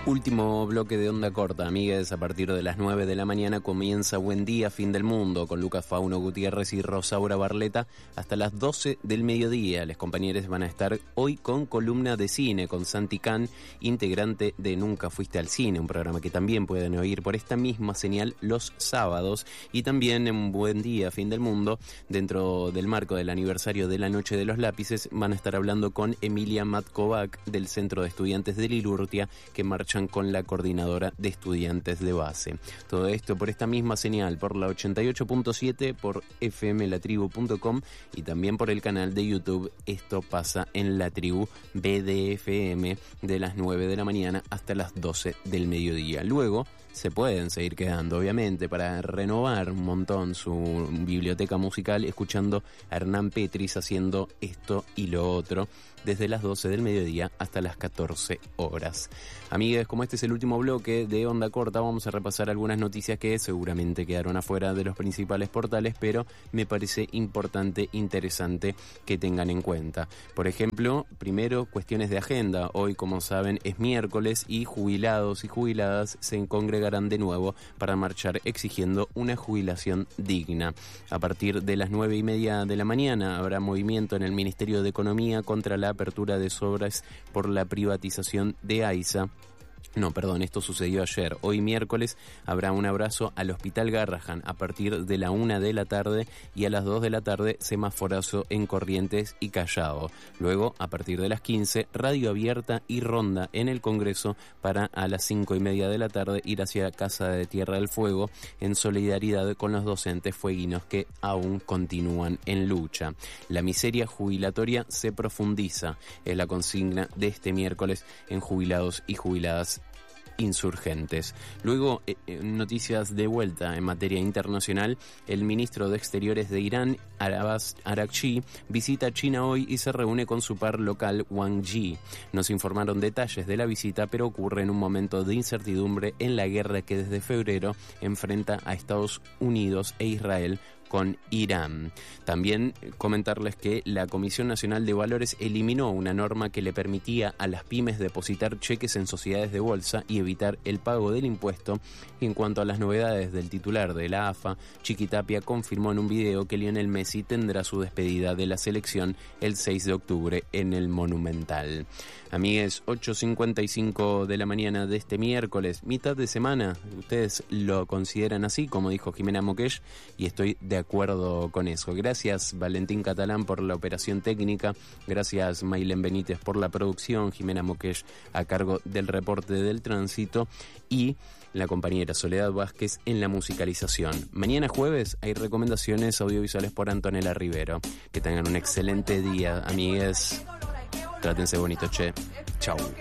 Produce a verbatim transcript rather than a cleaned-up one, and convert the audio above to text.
Último bloque de Onda Corta, amigues. A partir de las nueve de la mañana comienza Buen Día, Fin del Mundo, con Lucas Fauno Gutiérrez y Rosaura Barleta hasta las doce del mediodía. Los compañeros van a estar hoy con columna de cine, con Santi Can, integrante de Nunca Fuiste al Cine, un programa que también pueden oír por esta misma señal los sábados. Y también en Buen Día, Fin del Mundo, dentro del marco del aniversario de la Noche de los Lápices, van a estar hablando con Emilia Matkovac del Centro de Estudiantes de Lilurtia, que marchan con la coordinadora de estudiantes de base. Todo esto por esta misma señal, por la ochenta y ocho punto siete, por f m la tribu punto com y también por el canal de YouTube Esto Pasa en la Tribu B D F M, de las nueve de la mañana hasta las doce del mediodía. Luego se pueden seguir quedando, obviamente, para renovar un montón su biblioteca musical, escuchando a Hernán Petris haciendo esto y lo otro, desde las doce del mediodía hasta las catorce horas. Amigues, como este es el último bloque de Onda Corta, vamos a repasar algunas noticias que seguramente quedaron afuera de los principales portales, pero me parece importante, interesante que tengan en cuenta. Por ejemplo, primero, cuestiones de agenda. Hoy, como saben, es miércoles y jubilados y jubiladas se congregarán de nuevo para marchar exigiendo una jubilación digna. A partir de las nueve y media de la mañana habrá movimiento en el Ministerio de Economía contra la apertura de obras por la privatización de AISA. No, perdón, esto sucedió ayer. Hoy miércoles habrá un abrazo al Hospital Garrahan a partir de la una de la tarde y a las dos de la tarde semaforazo en Corrientes y Callao. Luego, a partir de las quince, radio abierta y ronda en el Congreso para a las cinco y media de la tarde ir hacia Casa de Tierra del Fuego en solidaridad con los docentes fueguinos que aún continúan en lucha. La miseria jubilatoria se profundiza, es la consigna de este miércoles en Jubilados y Jubiladas Insurgentes. Luego, eh, noticias de vuelta en materia internacional. El ministro de Exteriores de Irán, Abbas Araghchi, visita China hoy y se reúne con su par local, Wang Yi. Nos informaron detalles de la visita, pero ocurre en un momento de incertidumbre en la guerra que desde febrero enfrenta a Estados Unidos e Israel con Irán. También comentarles que la Comisión Nacional de Valores eliminó una norma que le permitía a las pymes depositar cheques en sociedades de bolsa y evitar el pago del impuesto. Y en cuanto a las novedades del titular de la A F A, Chiqui Tapia confirmó en un video que Lionel Messi tendrá su despedida de la selección el seis de octubre en el Monumental. Amigues, ocho cincuenta y cinco de la mañana de este miércoles, mitad de semana. Ustedes lo consideran así, como dijo Jimena Moquesh, y estoy de acuerdo con eso. Gracias Valentín Catalán por la operación técnica, gracias Maylen Benítez por la producción, Jimena Moquesh a cargo del reporte del tránsito y la compañera Soledad Vázquez en la musicalización. Mañana jueves hay recomendaciones audiovisuales por Antonella Rivero. Que tengan un excelente día, amigues. Trátense bonito, che. Chau.